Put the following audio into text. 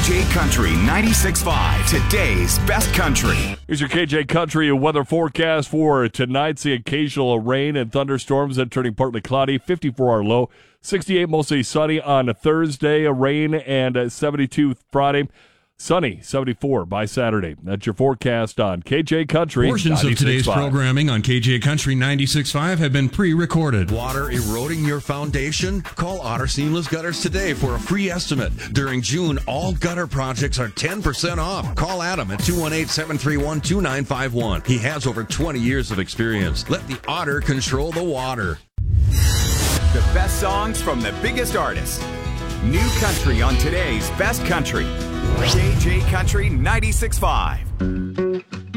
KJ Country 96.5, today's best country. Here's your KJ Country weather forecast for tonight. See occasional rain and thunderstorms and turning partly cloudy. 54 our low. 68 mostly sunny on Thursday. Rain and 72 Friday. Sunny, 74 by Saturday. That's your forecast on KJ Country. Portions of today's programming on KJ Country 96.5 have been pre-recorded. Water eroding your foundation? Call Otter Seamless Gutters today for a free estimate. During June, all gutter projects are 10% off. Call Adam at 218-731-2951. He has over 20 years of experience. Let the Otter control the water. The best songs from the biggest artists. New country on today's best country. KJ Country 96.5.